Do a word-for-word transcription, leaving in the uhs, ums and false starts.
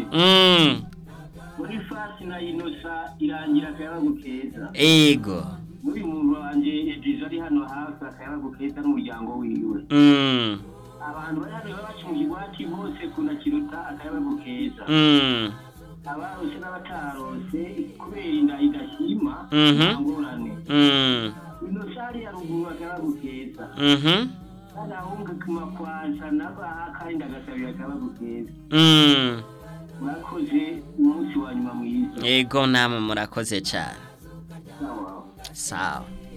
Mm. muri fasi na inosa irangira akayabagu keza. Ego. Muri muntu wanje ejiza ari hano hafi akayabagu keza n'umuryango wiwe. Mm. Abantu bari hano babaca mu kigwati bose kuna kiruta akayabagu keza. Mm. Abarose n'abatarose kubera inda idashima. Mhm. Ngorane. Mm. Inosari ya ruguru akayabagu keza. Mhm. Ahunga kumakwaza naba akarinda gasabira akayabagu keza. Mm. Murakoze umunsi wa nyuma mwiza. Ego namwe murakoze cyane. Sawa. Sawa.